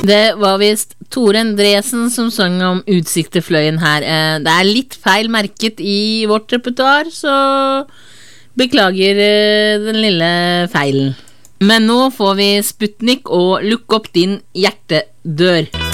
Det var visst Tore Endresen som sang om Utsikt til fløyen her. Det litt feil merket i vårt repertoar, så beklager den lille feilen. Men nå får vi Sputnik og Lukk opp din hjertedør.